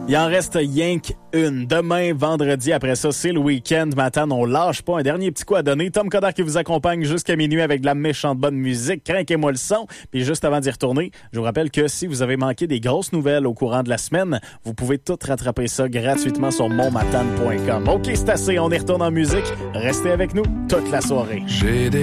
Il en reste yank une. Demain, vendredi, après ça, c'est le week-end. Matin, on lâche pas. Un dernier petit coup à donner. Tom Coderre qui vous accompagne jusqu'à minuit avec de la méchante bonne musique. Crinquez-moi le son. Puis juste avant d'y retourner, je vous rappelle que si vous avez manqué des grosses nouvelles au courant de la semaine, vous pouvez tout rattraper ça gratuitement sur monmatane.com. OK, c'est assez. On y retourne en musique. Restez avec nous toute la soirée.